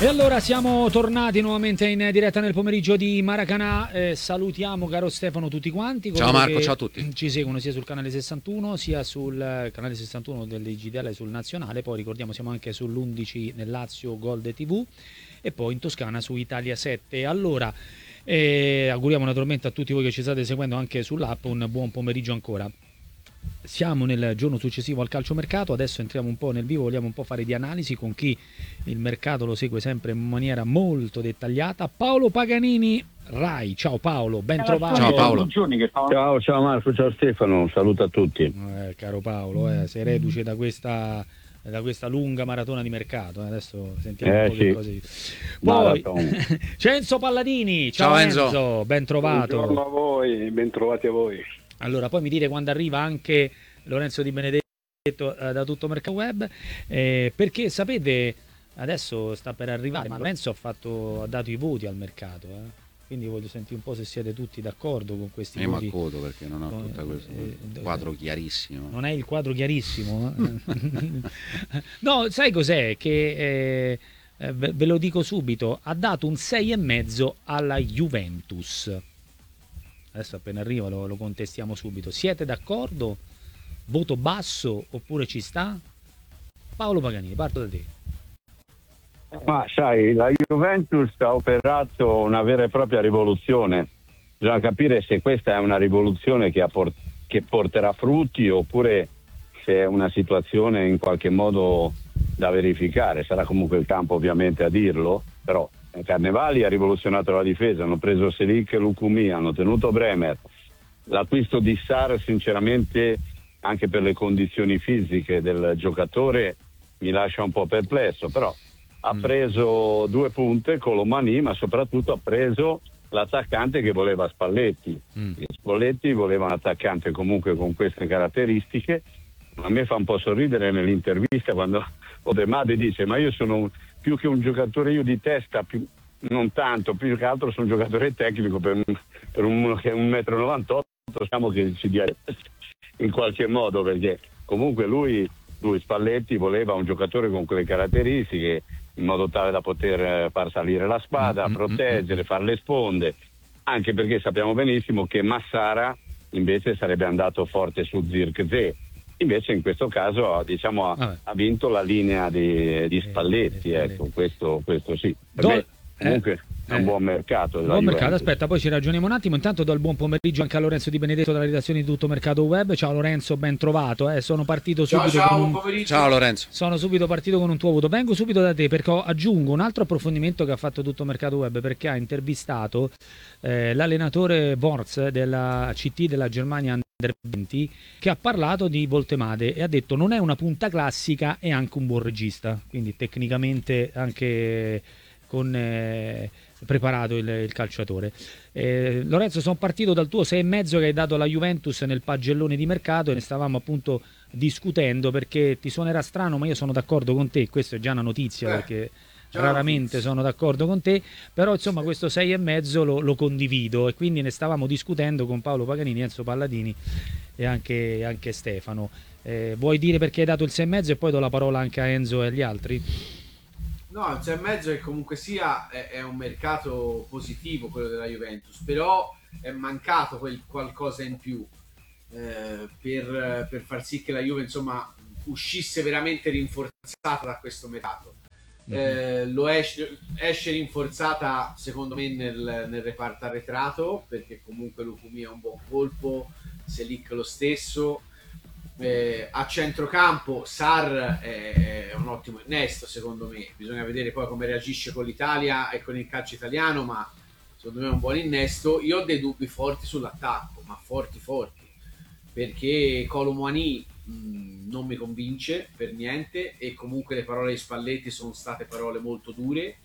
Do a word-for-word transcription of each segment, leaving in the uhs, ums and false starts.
E allora siamo tornati nuovamente in diretta nel pomeriggio di Maracanã. Eh, salutiamo, caro Stefano, tutti quanti. Ciao Marco, ciao a tutti. Ci seguono sia sul canale sessantuno sia sul canale sessantuno del Digitale sul Nazionale. Poi ricordiamo siamo anche sull'undici nel Lazio Gold tivù e poi in Toscana su Italia sette. Allora eh, auguriamo naturalmente a tutti voi che ci state seguendo anche sull'app un buon pomeriggio ancora. Siamo nel giorno successivo al calciomercato, adesso entriamo un po' nel vivo, vogliamo un po' fare di analisi con chi il mercato lo segue sempre in maniera molto dettagliata. Paolo Paganini, Rai. Ciao Paolo, ben trovato. Ciao Paolo. Ciao, ciao Marco, ciao Stefano, un saluto a tutti. Eh, caro Paolo, eh, sei reduce da questa, da questa lunga maratona di mercato, eh. Adesso sentiamo eh, un po' sì. che cose. Poi c'è Enzo Palladini, ciao, ciao Enzo. Enzo, ben trovato. Buongiorno a voi, ben trovati a voi. Allora, poi mi dite quando arriva anche Lorenzo Di Benedetto eh, da Tutto Mercato Web, eh, perché sapete, adesso sta per arrivare, ma Lorenzo ha, fatto, ha dato i voti al mercato, eh? Quindi voglio sentire un po' se siete tutti d'accordo con questi io voti. Io mi accodo perché non ho con, tutto questo eh, quadro chiarissimo. Non è il quadro chiarissimo? Eh? No, sai cos'è? Che eh, ve lo dico subito, ha dato un sei e mezzo alla Juventus. Adesso appena arriva lo, lo contestiamo subito. Siete d'accordo? Voto basso oppure ci sta? Paolo Paganini, parto da te. Ma sai, la Juventus ha operato una vera e propria rivoluzione. Bisogna capire se questa è una rivoluzione che, port- che porterà frutti oppure se è una situazione in qualche modo da verificare. Sarà comunque il campo ovviamente a dirlo, però Carnevali ha rivoluzionato la difesa, hanno preso Selic e Lukumi, hanno tenuto Bremer. L'acquisto di Sarr, sinceramente, anche per le condizioni fisiche del giocatore, mi lascia un po' perplesso, però ha preso due punte con Colomani, ma soprattutto ha preso l'attaccante che voleva Spalletti. Mm. Spalletti voleva un attaccante comunque con queste caratteristiche. A me fa un po' sorridere nell'intervista quando Odemade dice ma io sono un, più che un giocatore io di testa, più, non tanto, più che altro sono un giocatore tecnico per, per uno che è un metro e novantotto, diciamo che ci dia in qualche modo, perché comunque lui, lui Spalletti voleva un giocatore con quelle caratteristiche in modo tale da poter far salire la spada, mm-hmm. proteggere, fare le sponde, anche perché sappiamo benissimo che Massara invece sarebbe andato forte su Zirkzee. Invece in questo caso diciamo, ha, ha vinto la linea di, di Spalletti, eh, ecco, questo, questo sì. Per Do, me comunque eh, è un buon mercato. Buon mercato, aspetta, poi ci ragioniamo un attimo. Intanto do il buon pomeriggio anche a Lorenzo Di Benedetto dalla redazione di Tutto Mercato Web. Ciao Lorenzo, ben trovato. Eh. Sono partito subito. Ciao, ciao, con un... buon pomeriggio. Ciao Lorenzo. Sono subito partito con un tuo voto. Vengo subito da te perché aggiungo un altro approfondimento che ha fatto Tutto Mercato Web, perché ha intervistato eh, l'allenatore Worz della C T della Germania Under venti, che ha parlato di Voltemade e ha detto non è una punta classica, è anche un buon regista, quindi tecnicamente anche con eh, preparato il, il calciatore. eh, Lorenzo, sono partito dal tuo sei e mezzo che hai dato alla Juventus nel pagellone di mercato e ne stavamo appunto discutendo, perché ti suonerà strano ma io sono d'accordo con te, questo è già una notizia, eh, perché raramente sono d'accordo con te, però insomma sì, questo sei e mezzo lo, lo condivido e quindi ne stavamo discutendo con Paolo Paganini, Enzo Palladini e anche, anche Stefano. Eh, vuoi dire perché hai dato il sei e mezzo e poi do la parola anche a Enzo e agli altri? No, il sei e mezzo che comunque sia è, è un mercato positivo quello della Juventus, però è mancato quel qualcosa in più eh, per, per far sì che la Juve insomma uscisse veramente rinforzata da questo mercato. Eh, lo esce, esce rinforzata secondo me nel, nel reparto arretrato, perché comunque Lukumi è un buon colpo, Selic lo stesso. Eh, a centrocampo Sarr è, è un ottimo innesto secondo me, bisogna vedere poi come reagisce con l'Italia e con il calcio italiano, ma secondo me è un buon innesto. Io ho dei dubbi forti sull'attacco, ma forti forti, perché Colomani mh, non mi convince per niente e comunque le parole di Spalletti sono state parole molto dure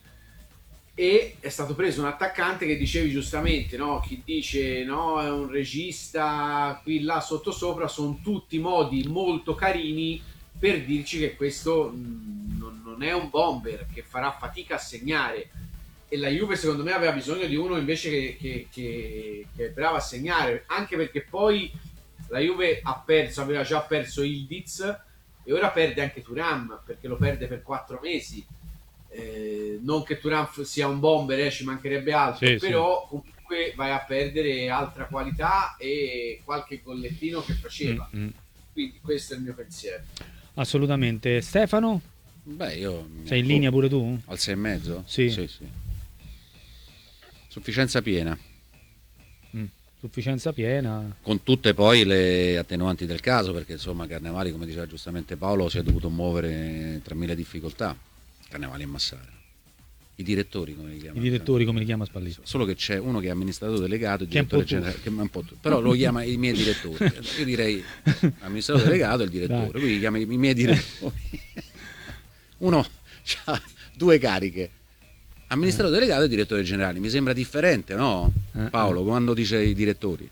e è stato preso un attaccante che dicevi giustamente, no? Chi dice no è un regista qui là sotto sopra, sono tutti modi molto carini per dirci che questo mh, non, non è un bomber, che farà fatica a segnare, e la Juve secondo me aveva bisogno di uno invece che, che, che, che è bravo a segnare, anche perché poi la Juve ha perso, aveva già perso Ildiz e ora perde anche Thuram, perché lo perde per quattro mesi. eh, non che Thuram sia un bomber, eh, ci mancherebbe altro, sì, però sì. Comunque vai a perdere altra qualità e qualche gollettino che faceva. Mm-hmm. Quindi questo è il mio pensiero. Assolutamente. Stefano? Beh, io sei in linea pure tu? Al sei e mezzo? Sì. Sì, sì. Sufficienza piena. Mm. Sufficienza piena. Con tutte poi le attenuanti del caso, perché insomma Carnevali, come diceva giustamente Paolo, si è dovuto muovere tra mille difficoltà. Carnevali e Massara. I direttori, come li chiama? I direttori, come li chiama Spalletti? Solo che c'è uno che è amministratore delegato, il direttore generale, che è un po' tu, però lo chiama i miei direttori. Io direi amministratore delegato e il direttore, Dai. quindi chiama i miei direttori. Uno ha due cariche, amministratore eh. delegato e direttore generale. Mi sembra differente, no? Eh. Paolo, quando dice i direttori?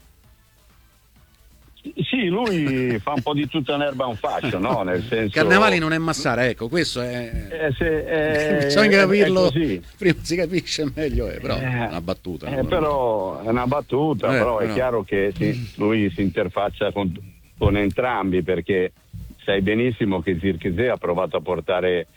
Sì, lui fa un po' di tutta un'erba un fascio, no? Nel senso... Carnevali non è Massara, ecco, questo è... Eh, se, eh, bisogna capirlo, è prima si capisce meglio, è, però è una battuta. Eh, però è una battuta, eh, però è no. chiaro che sì, lui si interfaccia con, con entrambi, perché sai benissimo che Zirkzee ha provato a portare...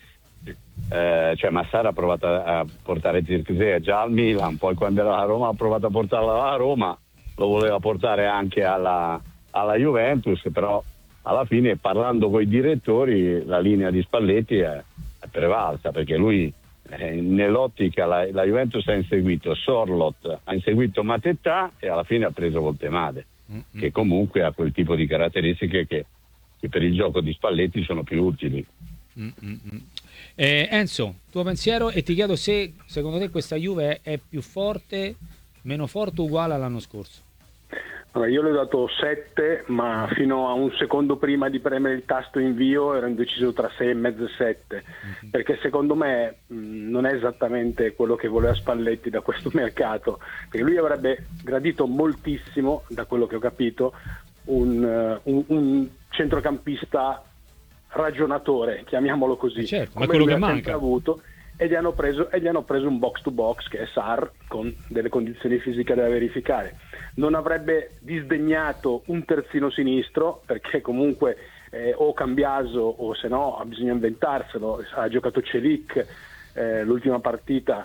Eh, cioè Massara ha provato a portare Zirkzee già al Milan, poi quando era a Roma ha provato a portarlo alla Roma, lo voleva portare anche alla... alla Juventus, però alla fine, parlando con i direttori, la linea di Spalletti è, è prevalsa, perché lui eh, nell'ottica la, la Juventus ha inseguito Sorloth, ha inseguito Mateta e alla fine ha preso Voltemade, mm-hmm. che comunque ha quel tipo di caratteristiche che, che per il gioco di Spalletti sono più utili. Mm-hmm. eh, Enzo, tuo pensiero, e ti chiedo se secondo te questa Juve è più forte, meno forte o uguale all'anno scorso? Allora, io le ho dato sette, ma fino a un secondo prima di premere il tasto invio ero indeciso tra sei e mezzo e sette, mm-hmm. perché secondo me mh, non è esattamente quello che voleva Spalletti da questo mercato, perché lui avrebbe gradito moltissimo, da quello che ho capito, un, uh, un, un centrocampista ragionatore, chiamiamolo così, eh certo, come ma quello lui che ha manca. sempre avuto. E gli, hanno preso, e gli hanno preso un box to box che è Sarr, con delle condizioni fisiche da verificare. Non avrebbe disdegnato un terzino sinistro, perché comunque eh, o Cambiaso o se no bisogna inventarselo. Ha giocato Celic eh, l'ultima partita,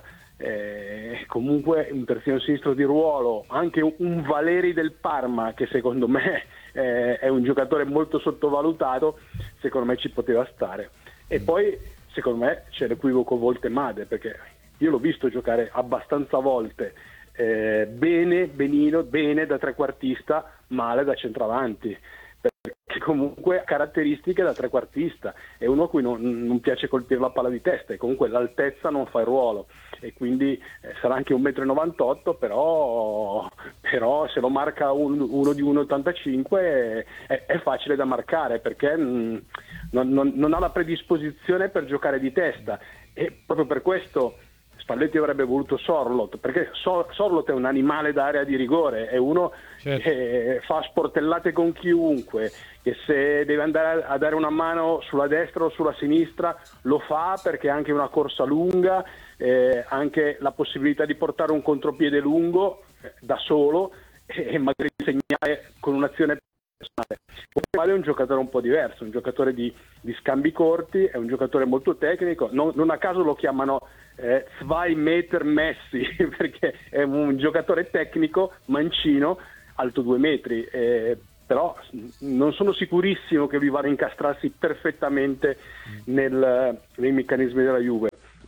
eh, comunque un terzino sinistro di ruolo, anche un, un Valeri del Parma, che secondo me eh, è un giocatore molto sottovalutato, secondo me ci poteva stare. E poi secondo me c'è l'equivoco Voltemade, perché io l'ho visto giocare abbastanza volte, eh, bene, benino, bene da trequartista, male da centravanti, perché comunque ha caratteristiche da trequartista, è uno a cui non, non piace colpire la palla di testa, e comunque l'altezza non fa il ruolo, e quindi eh, sarà anche un metro e novantotto, però, però se lo marca un, uno di uno e ottantacinque è, è facile da marcare, perché mh, non, non, non ha la predisposizione per giocare di testa, e proprio per questo Spalletti avrebbe voluto Sorloth, perché so- Sorloth è un animale d'area di rigore, è uno certo. che fa sportellate con chiunque, che se deve andare a dare una mano sulla destra o sulla sinistra lo fa, perché ha anche una corsa lunga, eh, anche la possibilità di portare un contropiede lungo eh, da solo e, e magari segnare con un'azione personale. È un giocatore un po' diverso, un giocatore di, di scambi corti, è un giocatore molto tecnico, non, non a caso lo chiamano eh, zwei Meter Messi, perché è un giocatore tecnico, mancino, alto due metri, eh, però non sono sicurissimo che lui vada a incastrarsi perfettamente nel, nei meccanismi della Juve,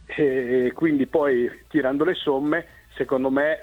e quindi poi tirando le somme, secondo me,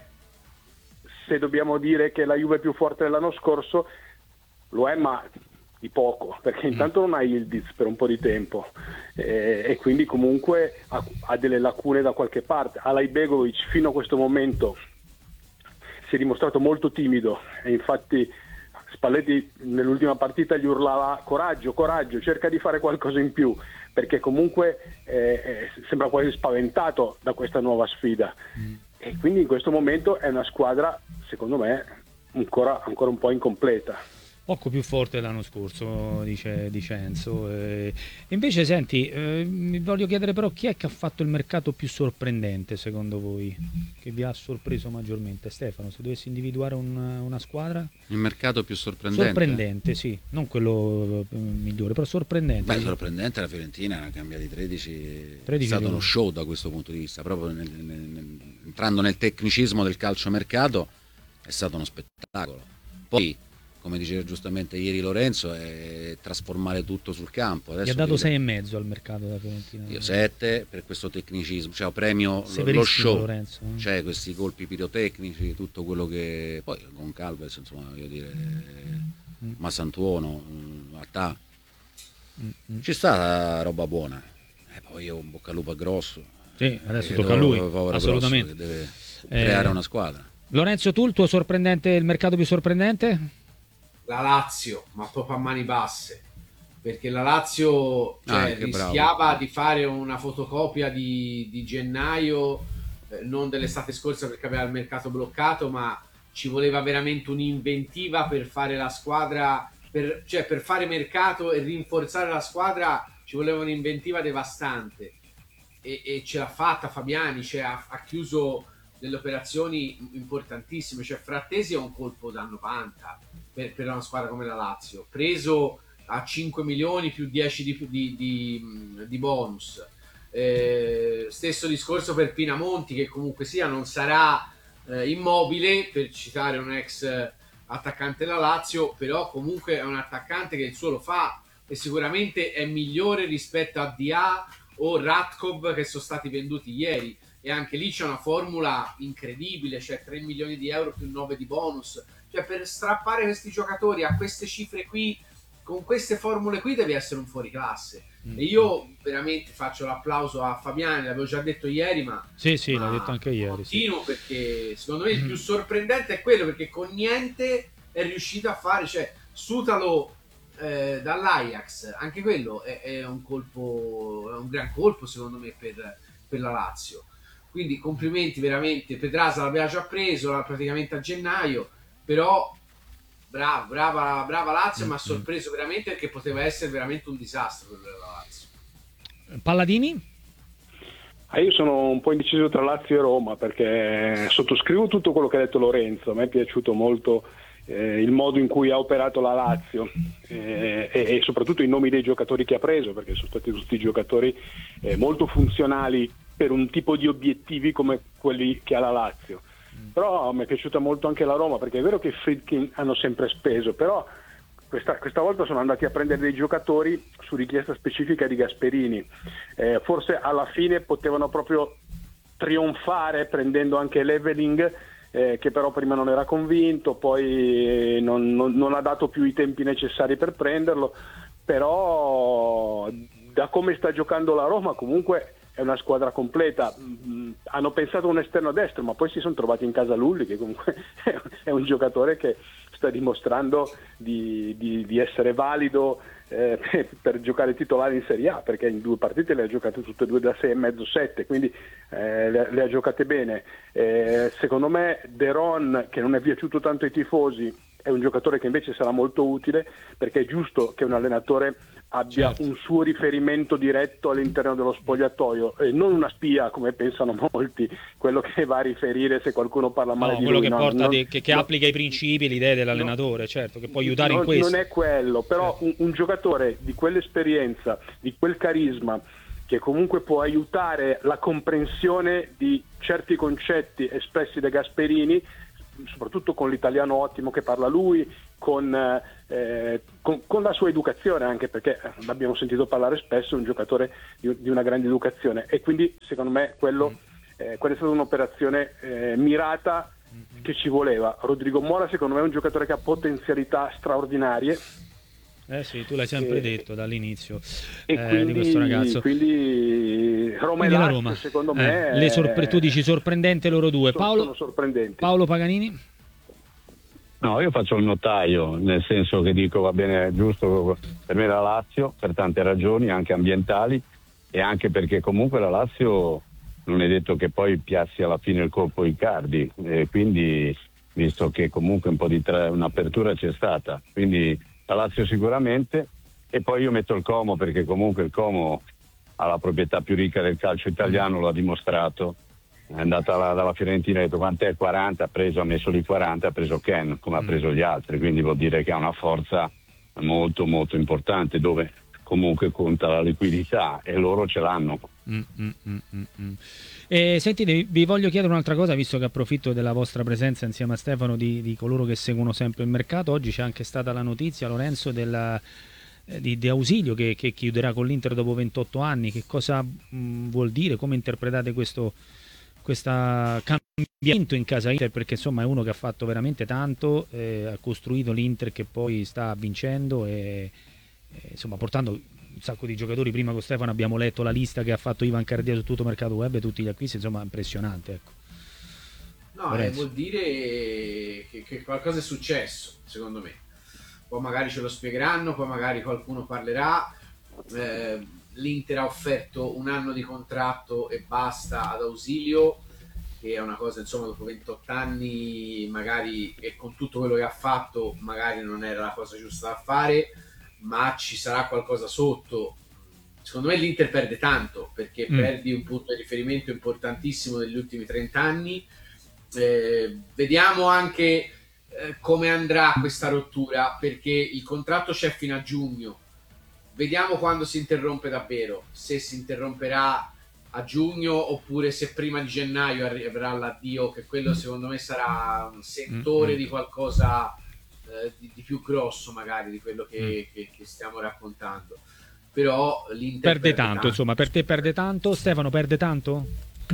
se dobbiamo dire che la Juve è più forte dell'anno scorso, lo è, ma di poco, perché intanto non ha Yildiz per un po' di tempo, eh, e quindi comunque ha, ha delle lacune da qualche parte. Alajbegovic fino a questo momento si è dimostrato molto timido, e infatti Spalletti nell'ultima partita gli urlava coraggio, coraggio, cerca di fare qualcosa in più, perché comunque eh, eh, sembra quasi spaventato da questa nuova sfida, mm. e quindi in questo momento è una squadra, secondo me, ancora, ancora un po' incompleta. Poco più forte dell'anno scorso, dice, dice Enzo. E invece, senti, eh, mi voglio chiedere però chi è che ha fatto il mercato più sorprendente secondo voi? Che vi ha sorpreso maggiormente? Stefano, se dovessi individuare un, una squadra? Il mercato più sorprendente? Sorprendente, sì, non quello eh, migliore, però sorprendente. Beh, sorprendente la Fiorentina, cambia di tredici, tredici è stato uno show da questo punto di vista, proprio nel, nel, nel, entrando nel tecnicismo del calciomercato è stato uno spettacolo. Poi, come diceva giustamente ieri Lorenzo, è trasformare tutto sul campo. Adesso gli ha dato dico, sei e mezzo al mercato da Fiorentina. Io sette per questo tecnicismo, cioè premio Severissimo lo show, Lorenzo, eh? Cioè questi colpi pirotecnici, tutto quello che poi con Calves, insomma, voglio dire, mm. Massantuono, Attà, mm. ci sta roba buona. E poi io un bocca al lupo grosso. Sì, adesso eh, tocca a lui, Grosso, assolutamente. che deve eh, creare una squadra. Lorenzo, tu il tuo sorprendente, il mercato più sorprendente? La Lazio, ma proprio a mani basse, perché la Lazio cioè, ah, rischiava bravo. di fare una fotocopia di, di gennaio, eh, non dell'estate scorsa perché aveva il mercato bloccato, ma ci voleva veramente un'inventiva per fare la squadra, per, cioè per fare mercato e rinforzare la squadra ci voleva un'inventiva devastante e, e ce l'ha fatta Fabiani, cioè, ha, ha chiuso delle operazioni importantissime, cioè Frattesi è un colpo da novanta per, per una squadra come la Lazio, preso a cinque milioni più dieci di, di, di, di bonus, eh, stesso discorso per Pinamonti che comunque sia non sarà eh, Immobile, per citare un ex attaccante della Lazio, però comunque è un attaccante che il suo lo fa e sicuramente è migliore rispetto a Dia o Ratkov che sono stati venduti ieri. E anche lì c'è una formula incredibile, cioè tre milioni di euro più nove di bonus, cioè per strappare questi giocatori a queste cifre qui, con queste formule qui devi essere un fuoriclasse. Mm. E io veramente faccio l'applauso a Fabiani, l'avevo già detto ieri, ma sì sì, ma l'ho detto anche ieri, continuo sì. Perché secondo me il più sorprendente è quello, perché con niente è riuscito a fare, cioè Sutalo eh, dall'Ajax, anche quello è, è un colpo, è un gran colpo secondo me per, per la Lazio. Quindi complimenti veramente, Pedrasa l'aveva già preso praticamente a gennaio, però bravo, brava, brava Lazio, mi ha sorpreso veramente perché poteva essere veramente un disastro per la Lazio. Palladini? Ah, io sono un po' indeciso tra Lazio e Roma perché sottoscrivo tutto quello che ha detto Lorenzo, a me è piaciuto molto eh, il modo in cui ha operato la Lazio eh, e, e soprattutto i nomi dei giocatori che ha preso, perché sono stati tutti giocatori eh, molto funzionali per un tipo di obiettivi come quelli che ha la Lazio. Però mi è piaciuta molto anche la Roma, perché è vero che Friedkin hanno sempre speso, però questa, questa volta sono andati a prendere dei giocatori su richiesta specifica di Gasperini. Eh, forse alla fine potevano proprio trionfare prendendo anche Leveling, eh, che però prima non era convinto, poi non, non, non ha dato più i tempi necessari per prenderlo, però da come sta giocando la Roma comunque è una squadra completa. Mm, hanno pensato a un esterno destro, ma poi si sono trovati in casa Lulli, che comunque è un giocatore che sta dimostrando di, di, di essere valido eh, per giocare titolare in Serie A, perché in due partite le ha giocate tutte e due da sei e mezzo sette, quindi eh, le, le ha giocate bene. Eh, secondo me De Ron, che non è piaciuto tanto ai tifosi, è un giocatore che invece sarà molto utile, perché è giusto che un allenatore abbia certo. un suo riferimento diretto all'interno dello spogliatoio e non una spia come pensano molti, quello che va a riferire se qualcuno parla male no, di quello lui. che, No, porta non, di, che, che no, applica i principi e le idee dell'allenatore, no, certo, che può aiutare non, in questo. Non è quello, però certo. un, un giocatore di quell'esperienza, di quel carisma, che comunque può aiutare la comprensione di certi concetti espressi da Gasperini, soprattutto con l'italiano ottimo che parla lui, con, eh, con, con la sua educazione, anche perché l'abbiamo sentito parlare spesso, è un giocatore di, di una grande educazione, e quindi secondo me quello, eh, quella è stata un'operazione eh, mirata che ci voleva. Rodrigo Mora secondo me è un giocatore che ha potenzialità straordinarie. Eh sì, tu l'hai sempre e, detto dall'inizio e eh, quindi, di questo ragazzo. Quindi Roma quindi e la Lazio, Roma, secondo eh, me le sorpre- tu dici sorprendente loro due. sono, Paolo, sono sorprendenti. Paolo Paganini? No, io faccio il notaio, nel senso che dico va bene, giusto per me la Lazio, per tante ragioni, anche ambientali, e anche perché comunque la Lazio non è detto che poi piazzi alla fine il colpo Icardi, e quindi visto che comunque un po' di tra- un'apertura c'è stata, quindi la Lazio sicuramente, e poi io metto il Como perché comunque il Como ha la proprietà più ricca del calcio italiano, lo ha dimostrato, è andata alla, dalla Fiorentina e ha detto quant'è quaranta, ha preso, ha messo lì quaranta, ha preso Ken come ha preso gli altri, quindi vuol dire che ha una forza molto molto importante dove comunque conta la liquidità e loro ce l'hanno. Mm, mm, mm, mm, mm. E sentite, vi, vi voglio chiedere un'altra cosa, visto che approfitto della vostra presenza insieme a Stefano di, di coloro che seguono sempre il mercato. Oggi c'è anche stata la notizia, Lorenzo, della, eh, di, di Ausilio che, che chiuderà con l'Inter dopo ventotto anni. Che cosa mh, vuol dire? Come interpretate questo questo cambiamento in casa Inter? Perché insomma è uno che ha fatto veramente tanto, eh, ha costruito l'Inter che poi sta vincendo e, e insomma portando un sacco di giocatori. Prima con Stefano abbiamo letto la lista che ha fatto Ivan Cardia su tutto mercato web e tutti gli acquisti, insomma impressionante, ecco. No, eh, vuol dire che, che qualcosa è successo, secondo me. Poi magari ce lo spiegheranno, poi magari qualcuno parlerà. Eh, L'Inter ha offerto un anno di contratto e basta ad Ausilio, che è una cosa, insomma, dopo ventotto anni magari, e con tutto quello che ha fatto magari non era la cosa giusta da fare, ma ci sarà qualcosa sotto. Secondo me l'Inter perde tanto, perché mm. perdi un punto di riferimento importantissimo degli ultimi trenta anni. Eh, vediamo anche eh, come andrà questa rottura, perché il contratto c'è fino a giugno. Vediamo quando si interrompe davvero, se si interromperà a giugno oppure se prima di gennaio arriverà l'addio, che quello secondo me sarà un sentore mm-hmm. di qualcosa eh, di, di più grosso magari di quello che, mm. che, che stiamo raccontando. Però l'Inter perde, perde tanto, tanto, insomma, per te perde tanto. Stefano, perde tanto?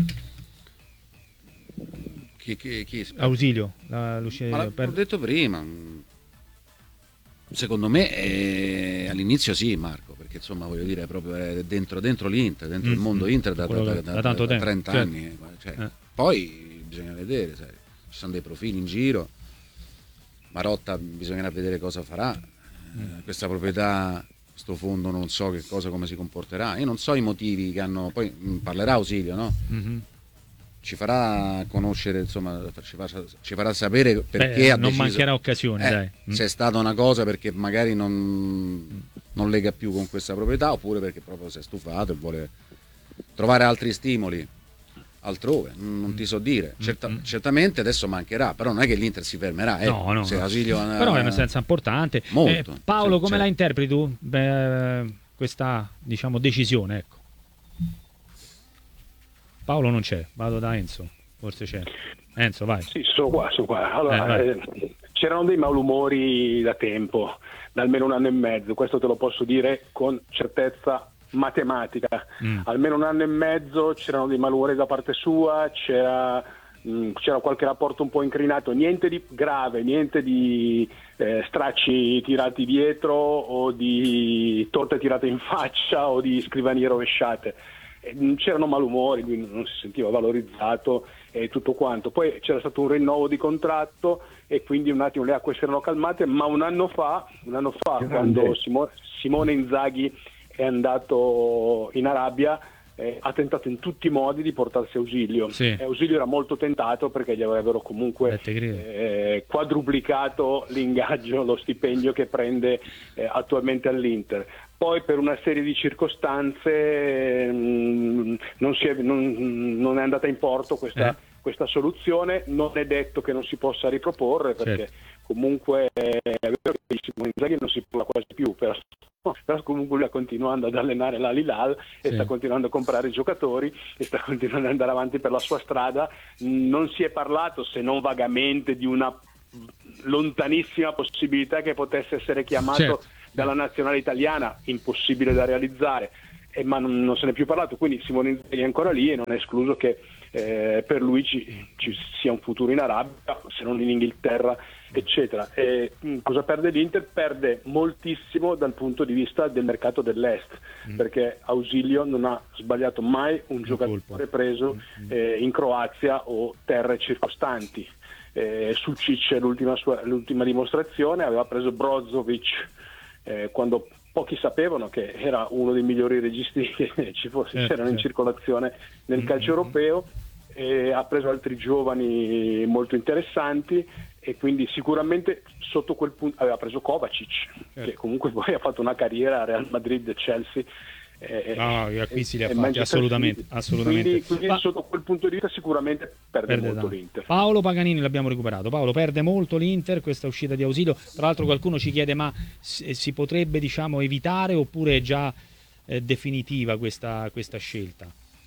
Chi, chi, chi Ausilio, la, Ma l'ho per... detto prima. Secondo me eh, all'inizio sì, Marco, perché insomma voglio dire proprio è dentro, dentro l'Inter, dentro mm, il mondo Inter da, da, da, da, tanto da, da trenta tempo, anni, cioè, eh. Poi bisogna vedere, sai, ci sono dei profili in giro, Marotta bisognerà vedere cosa farà, mm. eh, questa proprietà, questo fondo non so che cosa, come si comporterà, io non so i motivi che hanno, poi mh, parlerà Ausilio, no? Mm-hmm. Ci farà conoscere, insomma, ci farà, ci farà sapere perché Beh, ha non deciso, mancherà occasione, eh, dai. Se è stata una cosa perché magari non, non lega più con questa proprietà, oppure perché proprio si è stufato e vuole trovare altri stimoli altrove, non ti so dire. Certa, mm-hmm. Certamente adesso mancherà, però non è che l'Inter si fermerà, eh. no, no, se no. Ausilio, però è una senza importante. Molto, eh, Paolo, cioè, come cioè... la interpreti tu Beh, questa, diciamo, decisione, ecco? Paolo non c'è, vado da Enzo, forse c'è. Enzo, vai. Sì, sono qua, sono qua. Allora, eh, eh, c'erano dei malumori da tempo, da almeno un anno e mezzo, questo te lo posso dire con certezza matematica. Mm. Almeno un anno e mezzo c'erano dei malumori da parte sua, c'era, mh, c'era qualche rapporto un po' incrinato, niente di grave, niente di eh, stracci tirati dietro o di torte tirate in faccia o di scrivanie rovesciate. C'erano malumori, lui non si sentiva valorizzato e tutto quanto. Poi c'era stato un rinnovo di contratto e quindi un attimo le acque si erano calmate, ma un anno fa, un anno fa quando Simone, Simone Inzaghi è andato in Arabia, eh, ha tentato in tutti i modi di portarsi Ausilio. Sì. E Ausilio era molto tentato perché gli avrebbero comunque eh, quadruplicato l'ingaggio, lo stipendio che prende eh, attualmente all'Inter. Poi per una serie di circostanze mh, non, si è, non, non è andata in porto questa, eh. questa soluzione. Non è detto che non si possa riproporre, perché certo. comunque è vero che Simone Inzaghi non si parla quasi più, però, però comunque lui sta continuando ad allenare l'Al-Hilal e sì. sta continuando a comprare i giocatori e sta continuando ad andare avanti per la sua strada. Non si è parlato, se non vagamente, di una lontanissima possibilità che potesse essere chiamato certo. dalla nazionale italiana, impossibile da realizzare, eh, ma non, non se ne è più parlato, quindi Simone Inzaghi è ancora lì e non è escluso che eh, per lui ci, ci sia un futuro in Arabia, se non in Inghilterra, eccetera. E, mh, cosa perde l'Inter? Perde moltissimo dal punto di vista del mercato dell'Est, mm. perché Ausilio non ha sbagliato mai un, un giocatore colpo. preso mm. eh, in Croazia o terre circostanti. Eh, Sucic l'ultima, sua, l'ultima dimostrazione, aveva preso Brozovic eh, quando pochi sapevano che era uno dei migliori registi che ci fosse, eh, c'erano sì. in circolazione nel calcio europeo, e ha preso altri giovani molto interessanti, e quindi sicuramente sotto quel punto aveva preso Kovacic, certo, che comunque poi ha fatto una carriera a Real Madrid, Chelsea. Eh, no, gli acquisti li ha fatti assolutamente, assolutamente. Quindi, quindi Ma... sotto quel punto di vista sicuramente perde, perde molto tanto. L'Inter. Paolo Paganini l'abbiamo recuperato. Paolo, perde molto l'Inter questa uscita di Ausilio. Tra l'altro qualcuno ci chiede: ma si potrebbe, diciamo, evitare, oppure è già eh, definitiva questa, questa scelta?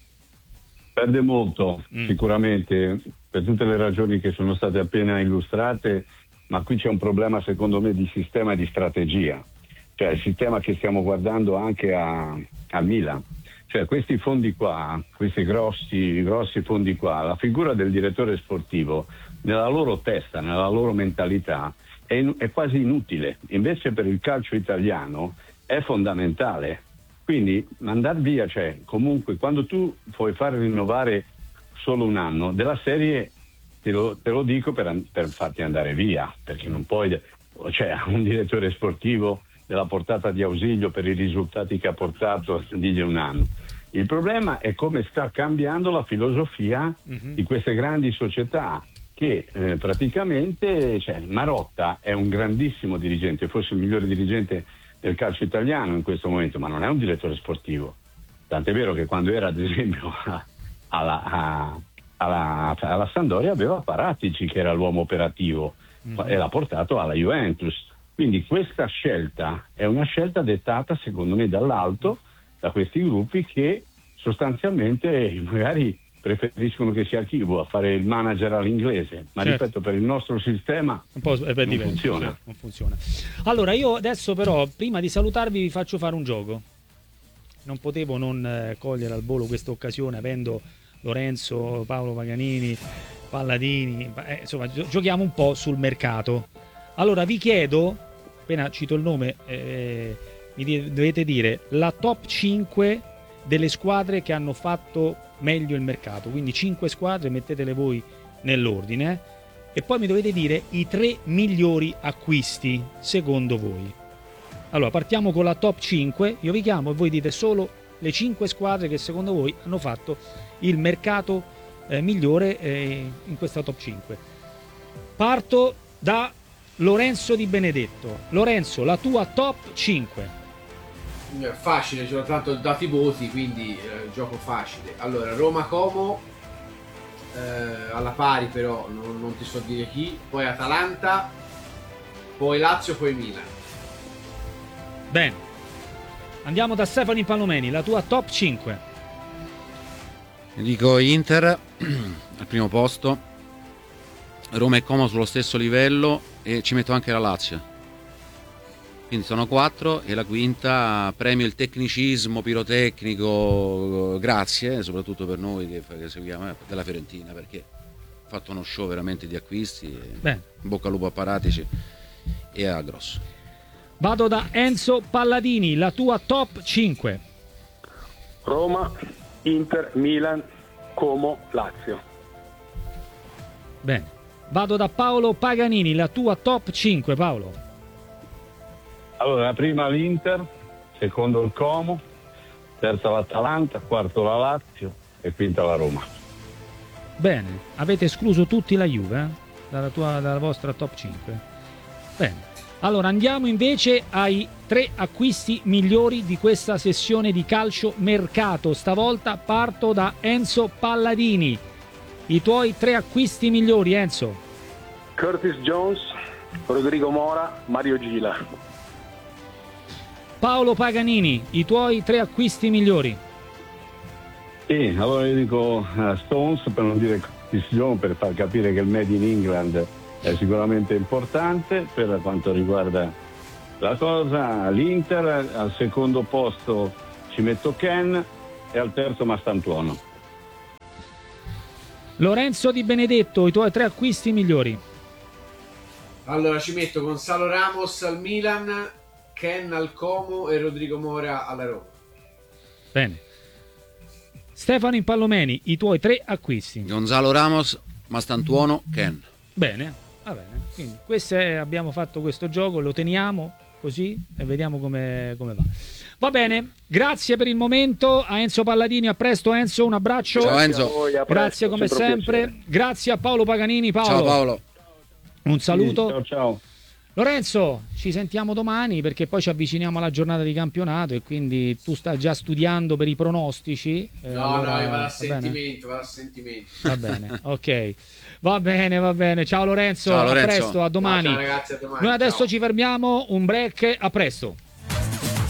Perde molto, mm. sicuramente, per tutte le ragioni che sono state appena illustrate, ma qui c'è un problema secondo me di sistema e di strategia. Cioè il sistema che stiamo guardando anche a, a Milan, cioè questi fondi qua, questi grossi, grossi fondi qua, la figura del direttore sportivo nella loro testa, nella loro mentalità è, è quasi inutile, invece per il calcio italiano è fondamentale. Quindi mandar via, cioè comunque quando tu puoi fare rinnovare solo un anno della serie, te lo, te lo dico per, per farti andare via, perché non puoi, cioè un direttore sportivo della portata di Ausilio per i risultati che ha portato di un anno. Il problema è come sta cambiando la filosofia uh-huh. di queste grandi società che eh, praticamente, cioè, Marotta è un grandissimo dirigente, forse il migliore dirigente del calcio italiano in questo momento, ma non è un direttore sportivo. Tant'è vero che quando era ad esempio alla, a, alla, alla Sampdoria aveva Paratici che era l'uomo operativo uh-huh. e l'ha portato alla Juventus. Quindi questa scelta è una scelta dettata secondo me dall'alto, da questi gruppi che sostanzialmente magari preferiscono che sia Chivo a fare il manager all'inglese, ma certo. ripeto, per il nostro sistema un po' è non, funziona. non funziona. Allora io adesso però, prima di salutarvi, vi faccio fare un gioco. Non potevo non eh, cogliere al volo questa occasione, avendo Lorenzo, Paolo Paganini, Palladini, eh, insomma gio- giochiamo un po' sul mercato. Allora vi chiedo, appena cito il nome, eh, mi di- dovete dire la top cinque delle squadre che hanno fatto meglio il mercato, quindi cinque squadre, mettetele voi nell'ordine, e poi mi dovete dire i tre migliori acquisti secondo voi. Allora partiamo con la top cinque, io vi chiamo e voi dite solo le cinque squadre che secondo voi hanno fatto il mercato eh, migliore eh, in questa top cinque. Parto da Lorenzo Di Benedetto. Lorenzo, la tua top cinque. Facile, ci ho tanto dato i voti, quindi eh, gioco facile. Allora, Roma Como, eh, alla pari però non, non ti so dire chi, poi Atalanta, poi Lazio, poi Milan. Bene, andiamo da Stefano Palomeni, la tua top cinque. Dico Inter al primo posto, Roma e Como sullo stesso livello, e ci metto anche la Lazio. Quindi sono quattro, e la quinta premio il tecnicismo pirotecnico, grazie, soprattutto per noi che, che seguiamo, eh, della Fiorentina, perché ha fatto uno show veramente di acquisti. E beh, bocca al lupo a Paratici e a Grosso. Vado da Enzo Palladini, la tua top cinque. Roma, Inter, Milan, Como, Lazio. Bene. Vado da Paolo Paganini, la tua top cinque, Paolo. Allora, prima l'Inter, secondo il Como, terza l'Atalanta, quarto la Lazio e quinta la Roma. Bene, avete escluso tutti la Juve, eh? dalla, tua, dalla vostra top cinque. Bene. Allora andiamo invece ai tre acquisti migliori di questa sessione di calcio mercato. Stavolta parto da Enzo Palladini. I tuoi tre acquisti migliori, Enzo. Curtis Jones, Rodrigo Mora, Mario Gila. Paolo Paganini, i tuoi tre acquisti migliori. Sì, allora io dico uh, Stones, per non dire Curtis Jones, per far capire che il Made in England è sicuramente importante per quanto riguarda la cosa. L'Inter, al secondo posto ci metto Ken e al terzo Mastantuono. Lorenzo Di Benedetto, i tuoi tre acquisti migliori. Allora ci metto Gonzalo Ramos al Milan, Ken al Como e Rodrigo Mora alla Roma. Bene. Stefano Impallomeni, i tuoi tre acquisti. Gonzalo Ramos, Mastantuono, Ken. Bene, va bene. Quindi queste, abbiamo fatto questo gioco, lo teniamo così e vediamo come, come va. Va bene, grazie per il momento a Enzo Palladini, a presto Enzo, un abbraccio. Ciao Enzo. A voi, a presto, Grazie come sempre un sempre, grazie a Paolo Paganini. Paolo, Ciao Paolo. un saluto. Ciao, ciao. Lorenzo, ci sentiamo domani perché poi ci avviciniamo alla giornata di campionato e quindi tu stai già studiando per i pronostici. Eh, No, allora, no, io vado a va bene? sentimento, vado a sentimento. Va bene, ok. Va bene, va bene. Ciao Lorenzo, Ciao, a Lorenzo. presto, a domani. Ciao, ragazzi, a domani. Noi adesso ciao. ci fermiamo, un break, a presto.